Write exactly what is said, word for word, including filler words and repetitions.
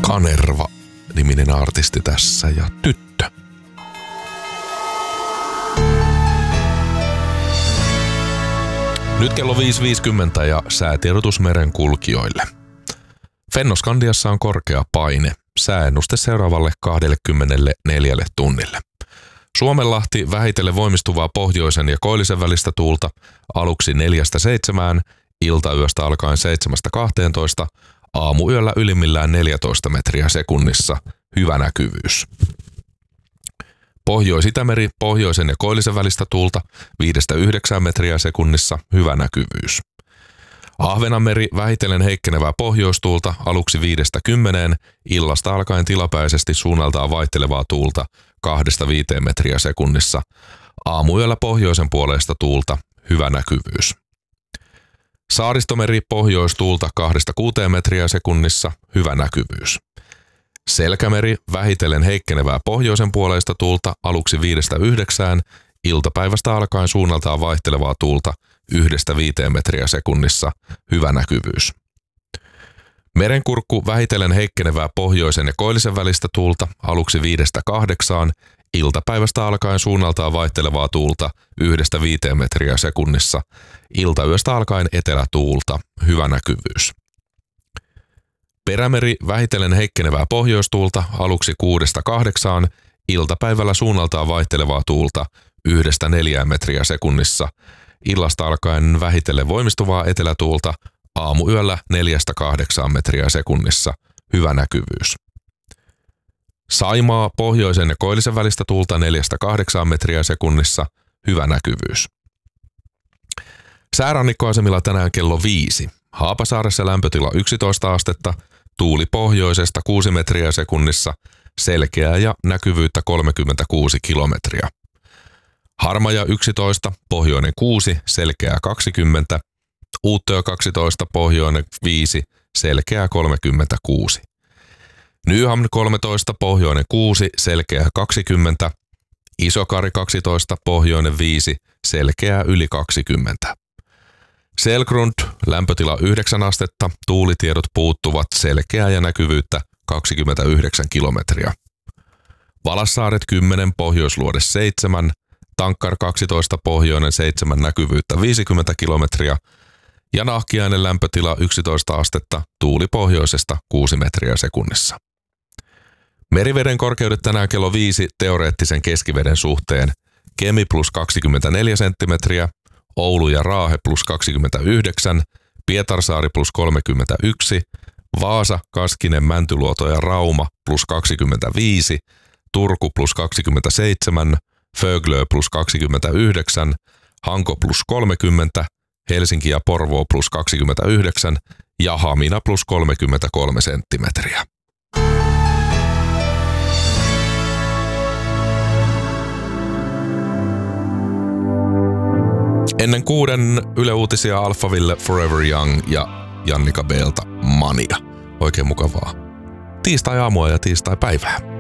Kanerva-niminen artisti tässä ja Tyttö. Nyt kello viisi viisikymmentä ja säätiedotus merenkulkijoille. Fennoskandiassa on korkea paine. Sääennuste seuraavalle kaksikymmentäneljä tunnille. Suomenlahti vähitellen voimistuvaa pohjoisen ja koillisen välistä tuulta aluksi neljästä seitsemään, iltayöstä alkaen seitsemästä kahteentoista, aamuyöllä ylimmillään neljätoista metriä sekunnissa, hyvä näkyvyys. Pohjois-Itämeri pohjoisen ja koillisen välistä tuulta viidestä yhdeksään metriä sekunnissa, hyvä näkyvyys. Ahvenanmeri vähitellen heikkenevää pohjoistuulta aluksi viidestä kymmeneen, illasta alkaen tilapäisesti suunnaltaan vaihtelevaa tuulta kahdesta viiteen metriä sekunnissa. Aamuyöllä pohjoisen puoleista tuulta, hyvä näkyvyys. Saaristomeri pohjoistuulta kahdesta kuuteen metriä sekunnissa, hyvä näkyvyys. Selkämeri vähitellen heikkenevää pohjoisen puoleista tuulta aluksi viidestä yhdeksään, iltapäivästä alkaen suunnaltaan vaihtelevaa tuulta yhdestä viiteen metriä sekunnissa, hyvä näkyvyys. Merenkurkku vähitellen heikkenevää pohjoisen ja koillisen välistä tuulta aluksi viidestä kahdeksaan, iltapäivästä alkaen suunnaltaan vaihtelevaa tuulta yhdestä viiteen metriä sekunnissa, iltayöstä alkaen etelätuulta, hyvä näkyvyys. Perämeri vähitellen heikkenevää pohjoistuulta aluksi kuudesta kahdeksaan, iltapäivällä suunnaltaan vaihtelevaa tuulta yhdestä neljään metriä sekunnissa, illasta alkaen vähitellen voimistuvaa etelätuulta, aamuyöllä neljästä kahdeksaan metriä sekunnissa, hyvä näkyvyys. Saimaa pohjoisen ja koillisen välistä tuulta neljästä kahdeksaan metriä sekunnissa, hyvä näkyvyys. Säärannikkoasemilla tänään kello viisi. Haapasaaressa lämpötila yksitoista astetta, tuuli pohjoisesta kuusi metriä sekunnissa, selkeää ja näkyvyyttä kolmekymmentäkuusi kilometriä. Harmaja yksitoista, pohjoinen kuusi, selkeää kaksikymmentä, Uuttöö kaksitoista, pohjoinen viisi, selkeää kolmekymmentäkuusi. Nyhamn kolmetoista, pohjoinen kuusi, selkeää kaksikymmentä, Isokari kaksitoista, pohjoinen viisi, selkeää yli kaksikymmentä. Selgrund, lämpötila yhdeksän astetta, tuulitiedot puuttuvat, selkeää ja näkyvyyttä kaksikymmentäyhdeksän kilometriä. Valassaaret kymmenen, Pohjoisluode seitsemän, Tankkar kaksitoista, pohjoinen seitsemän, näkyvyyttä viisikymmentä kilometriä ja Nahkiainen lämpötila yksitoista astetta, tuuli pohjoisesta kuusi metriä sekunnissa. Meriveden korkeudet tänään kello viisi teoreettisen keskiveden suhteen: Kemi plus kaksikymmentäneljä senttimetriä, Oulu ja Raahe plus kaksikymmentäyhdeksän, Pietarsaari plus kolmekymmentäyksi, Vaasa, Kaskinen, Mäntyluoto ja Rauma plus kaksikymmentäviisi, Turku plus kaksikymmentäseitsemän, Föglö plus kaksikymmentäyhdeksän, Hanko plus kolmekymmentä, Helsinki ja Porvoo plus kaksikymmentäyhdeksän ja Hamina plus kolmekymmentäkolme senttimetriä. Ennen kuuden Yle Uutisia Alphaville, Forever Young ja Jannika Beelta Mania. Oikein mukavaa tiistai-aamua ja tiistai-päivää.